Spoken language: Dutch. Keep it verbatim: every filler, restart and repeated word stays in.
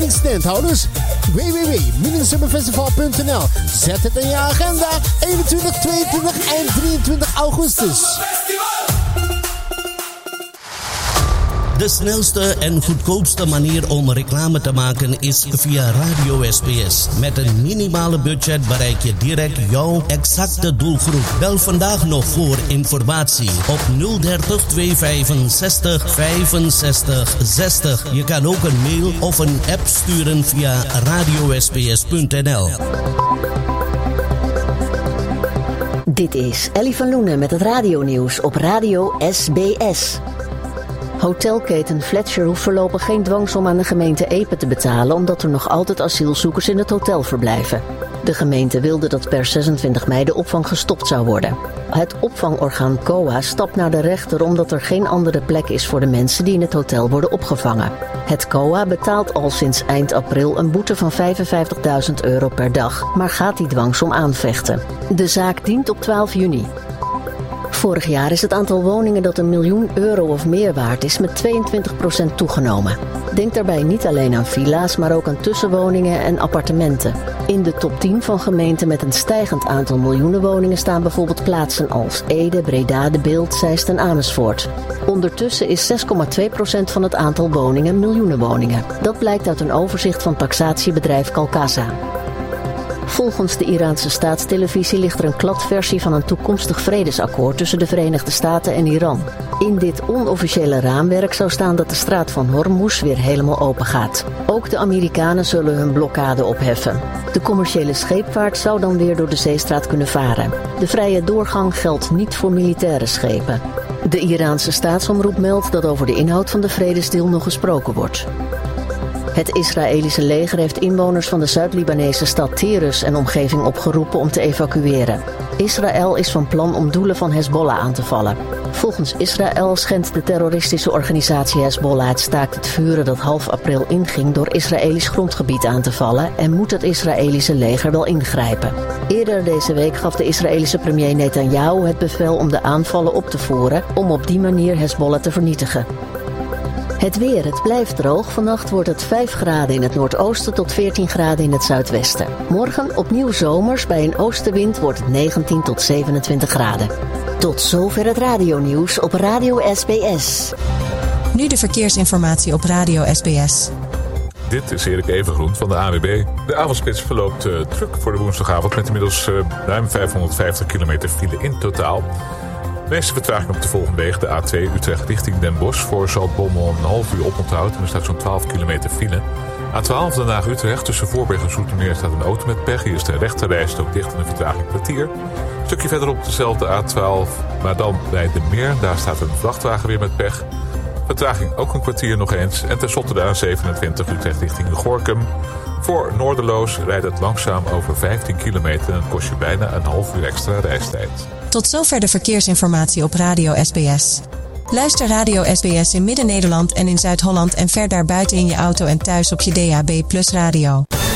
meningstandhouders. w w w punt middensummerfestival punt n l. Zet het in je agenda. eenentwintig, tweeëntwintig en drieëntwintig augustus. De snelste en goedkoopste manier om reclame te maken is via Radio S B S. Met een minimale budget bereik je direct jouw exacte doelgroep. Bel vandaag nog voor informatie op nul dertig, tweehonderdvijfenzestig, vijfenzestig, zestig. Je kan ook een mail of een app sturen via radio s b s punt n l. Dit is Ellie van Loenen met het radionieuws op Radio S B S. Hotelketen Fletcher hoeft voorlopig geen dwangsom aan de gemeente Epe te betalen, omdat er nog altijd asielzoekers in het hotel verblijven. De gemeente wilde dat per zesentwintig mei de opvang gestopt zou worden. Het opvangorgaan C O A stapt naar de rechter omdat er geen andere plek is voor de mensen die in het hotel worden opgevangen. Het C O A betaalt al sinds eind april een boete van vijfenvijftigduizend euro per dag, maar gaat die dwangsom aanvechten. De zaak dient op twaalf juni. Vorig jaar is het aantal woningen dat een miljoen euro of meer waard is met tweeëntwintig procent toegenomen. Denk daarbij niet alleen aan villa's, maar ook aan tussenwoningen en appartementen. In de top tien van gemeenten met een stijgend aantal miljoenen woningen staan bijvoorbeeld plaatsen als Ede, Breda, De Bilt, Zeist en Amersfoort. Ondertussen is zes komma twee procent van het aantal woningen miljoenenwoningen. Dat blijkt uit een overzicht van taxatiebedrijf Calcasa. Volgens de Iraanse staatstelevisie ligt er een kladversie van een toekomstig vredesakkoord tussen de Verenigde Staten en Iran. In dit onofficiële raamwerk zou staan dat de straat van Hormuz weer helemaal open gaat. Ook de Amerikanen zullen hun blokkade opheffen. De commerciële scheepvaart zou dan weer door de zeestraat kunnen varen. De vrije doorgang geldt niet voor militaire schepen. De Iraanse staatsomroep meldt dat over de inhoud van de vredesdeal nog gesproken wordt. Het Israëlische leger heeft inwoners van de Zuid-Libanese stad Tirus en omgeving opgeroepen om te evacueren. Israël is van plan om doelen van Hezbollah aan te vallen. Volgens Israël schendt de terroristische organisatie Hezbollah het staakt het vuren dat half april inging door Israëlisch grondgebied aan te vallen en moet het Israëlische leger wel ingrijpen. Eerder deze week gaf de Israëlische premier Netanyahu het bevel om de aanvallen op te voeren om op die manier Hezbollah te vernietigen. Het weer, het blijft droog. Vannacht wordt het vijf graden in het noordoosten tot veertien graden in het zuidwesten. Morgen opnieuw zomers, bij een oostenwind wordt het negentien tot zevenentwintig graden. Tot zover het radionieuws op Radio S B S. Nu de verkeersinformatie op Radio S B S. Dit is Erik Evengroen van de A W B. De avondspits verloopt uh, druk voor de woensdagavond met inmiddels uh, ruim vijfhonderdvijftig kilometer file in totaal. De meeste vertraging op de volgende weg, de A twee Utrecht richting Den Bosch. Voor Zaltbommel een half uur oponthoud en er staat zo'n twaalf kilometer file. A twaalf Den Haag Utrecht tussen Voorburg en Zoetermeer staat een auto met pech. Hier is de rechterrijstrook dicht en een vertraging kwartier. Een stukje verderop dezelfde A twaalf, maar dan bij De Meer. Daar staat een vrachtwagen weer met pech. Vertraging ook een kwartier nog eens. En tenslotte de A zevenentwintig Utrecht richting Gorinchem. Voor Noorderloos rijdt het langzaam over vijftien kilometer en kost je bijna een half uur extra reistijd. Tot zover de verkeersinformatie op Radio S B S. Luister Radio S B S in Midden-Nederland en in Zuid-Holland en ver daarbuiten in je auto en thuis op je D A B Plus radio.